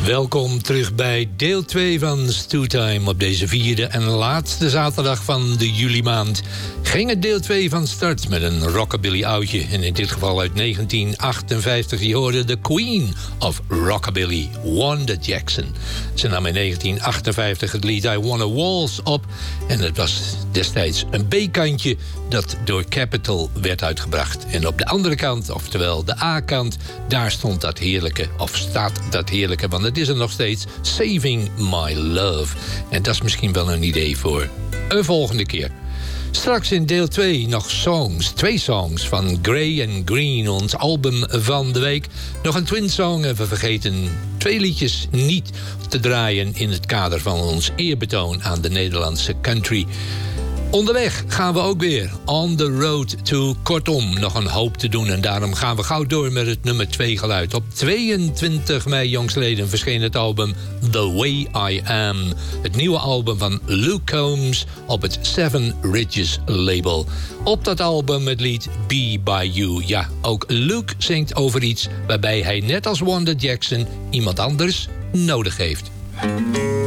Welkom terug bij deel 2 van Stootime. Op deze 4e en laatste zaterdag van de juli maand ging het deel 2 van start met een rockabilly oudje. En in dit geval uit 1958. Je hoorde de Queen of Rockabilly, Wanda Jackson. Ze nam in 1958 het lied I Wanna Waltz op. En het was destijds een B-kantje dat door Capitol werd uitgebracht. En op de andere kant, oftewel de A-kant, daar stond dat heerlijke, of staat dat heerlijke, want het is er nog steeds, Saving My Love. En dat is misschien wel een idee voor een volgende keer. Straks in deel 2 nog songs. 2 songs van Gray and Green, ons album van de week. Nog een twin song en we vergeten 2 liedjes niet te draaien in het kader van ons eerbetoon aan de Nederlandse country. Onderweg gaan we ook weer on the road to. Kortom, nog een hoop te doen. En daarom gaan we gauw door met het nummer 2 geluid. Op 22 mei jongstleden verscheen het album The Way I Am. Het nieuwe album van Luke Combs op het Seven Ridges label. Op dat album het lied Be By You. Ja, ook Luke zingt over iets waarbij hij net als Wanda Jackson iemand anders nodig heeft.